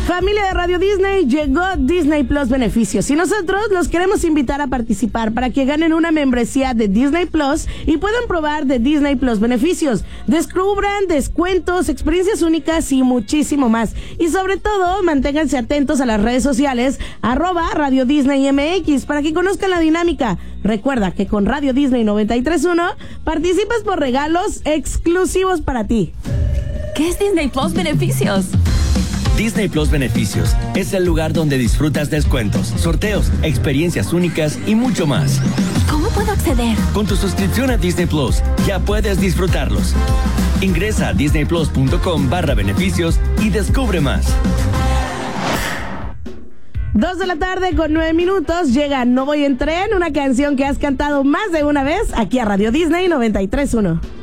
Familia de Radio Disney, llegó Disney Plus Beneficios y nosotros los queremos invitar a participar para que ganen una membresía de Disney Plus y puedan probar de Disney Plus Beneficios. Descubran descuentos, experiencias únicas y muchísimo más. Y sobre todo, manténganse atentos a las redes sociales @Radio Disney MX para que conozcan la dinámica. Recuerda que con Radio Disney 93.1 participas por regalos exclusivos para ti. ¿Qué es Disney Plus Beneficios? Disney Plus Beneficios es el lugar donde disfrutas descuentos, sorteos, experiencias únicas y mucho más. ¿Cómo puedo acceder? Con tu suscripción a Disney Plus ya puedes disfrutarlos. Ingresa a disneyplus.com/beneficios y descubre más. 2 de la tarde con 9 minutos. Llega No Voy en Tren, una canción que has cantado más de una vez aquí a Radio Disney 93.1.